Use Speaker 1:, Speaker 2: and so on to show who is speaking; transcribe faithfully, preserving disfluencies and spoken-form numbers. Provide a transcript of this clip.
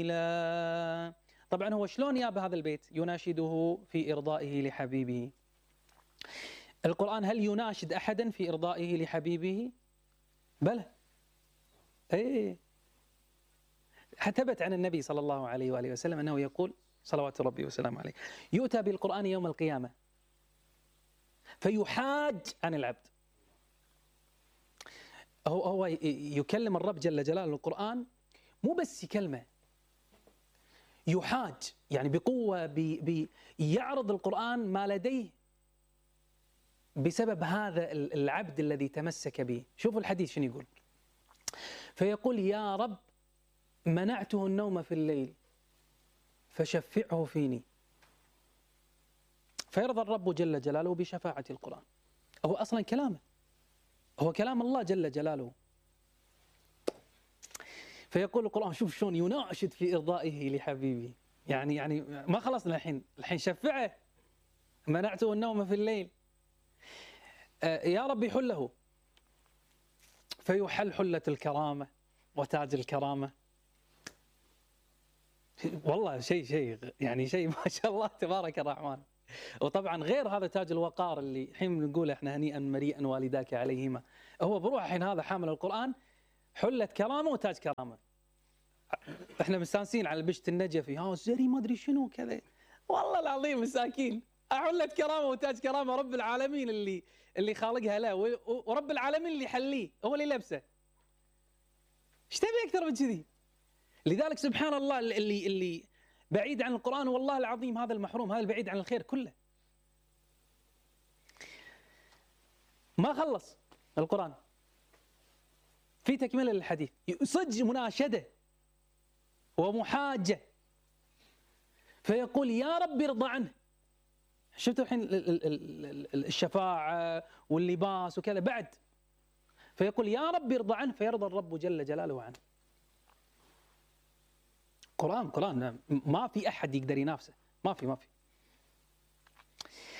Speaker 1: لا. طبعا هو شلون جاب هذا البيت؟ يناشده في إرضائه لحبيبه. القرآن هل يناشد أحدا في إرضائه لحبيبه؟ بلى. إيه. ثبت عن النبي صلى الله عليه وآله وسلم أنه يقول صلوات ربي وسلامه عليه: يؤتى بالقرآن يوم القيامة فيحاج عن العبد. هو هو يكلم الرب جل جلاله القرآن، مو بس كلمة، يحاج يعني بقوة، بي يعرض القرآن ما لديه بسبب هذا العبد الذي تمسك به. شوفوا الحديث شنو يقول: فيقول: يا رب منعته النوم في الليل فشفعه فيني. فيرضى الرب جل جلاله بشفاعة القرآن. هو أصلا كلامه، هو كلام الله جل جلاله. فيقول القرآن: شوف شلون يناشد في إرضائه لحبيبه. يعني يعني ما خلصنا الحين، الحين شفعه، منعته النوم في الليل، آه يا رب حله، فيحل حلة الكرامة وتاج الكرامة. والله شيء شيء يعني شيء ما شاء الله تبارك الرحمن. وطبعا غير هذا تاج الوقار اللي الحين نقول احنا هنيئا مريئا والداك عليهما، هو بروح الحين هذا حامل القرآن حلة كرامة وتاج كرامة. احنا مستانسين على البشت النجفي، ها الزري ما ادري شنو كذا، والله العظيم مساكين، حلة كرامة وتاج كرامة رب العالمين اللي اللي خالقها له، ورب العالمين اللي يحليه هو اللي لبسه. ايش تبي اكثر من كذي؟ لذلك سبحان الله اللي اللي بعيد عن القرآن والله العظيم هذا المحروم، هذا البعيد عن الخير كله. ما خلص القرآن، في تكملة للحديث، صدق مناشدة ومحاجة. فيقول: يا رب ارضى عنه. شفتوا الحين الشفاعة واللباس وكذا بعد. فيقول: يا رب ارضى عنه، فيرضى الرب جل جلاله عنه. قرآن قرآن ما في أحد يقدر ينافسه، ما في ما في